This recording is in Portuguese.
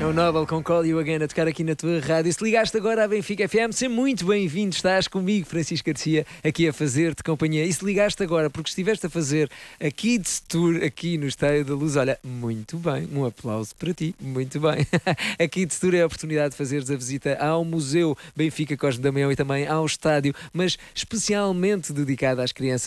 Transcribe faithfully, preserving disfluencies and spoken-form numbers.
É o Nobel com Call You Again a tocar aqui na tua rádio. Se ligaste agora à Benfica F M, seja muito bem-vindo. Estás comigo, Francisco Garcia, aqui a fazer-te companhia. E se ligaste agora porque estiveste a fazer a Kids Tour aqui no Estádio da Luz, olha, muito bem, um aplauso para ti, muito bem. A Kids Tour é a oportunidade de fazeres a visita ao Museu Benfica Cosme Damião e também ao estádio, mas especialmente dedicada às crianças.